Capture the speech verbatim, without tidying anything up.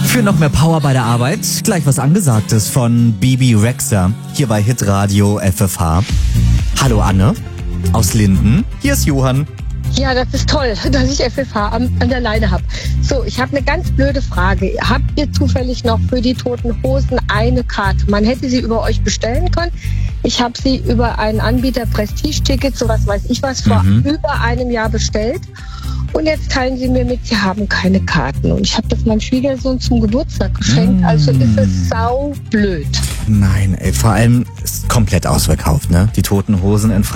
Für noch mehr Power bei der Arbeit, gleich was Angesagtes von Bebe Rexha, hier bei Hitradio F F H. Hallo Anne, aus Linden, hier ist Johann. Ja, das ist toll, dass ich F F H an, an der Leine habe. So, ich habe eine ganz blöde Frage. Habt ihr zufällig noch für die Toten Hosen eine Karte? Man hätte sie über euch bestellen können. Ich habe sie über einen Anbieter Prestige-Ticket, sowas weiß ich was, vor mhm. über einem Jahr bestellt. Und jetzt teilen sie mir mit, sie haben keine Karten. Und ich habe das meinem Schwiegersohn zum Geburtstag geschenkt. Mm. Also ist es saublöd. Nein, ey, vor allem ist komplett ausverkauft, ne? Die Toten Hosen in